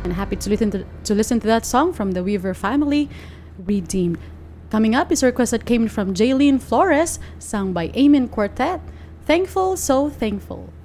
And happy to listen to that song from the Weaver family, Redeemed. Coming up is a request that came from Jaylene Flores, sung by Amen Quartet. Thankful, so thankful.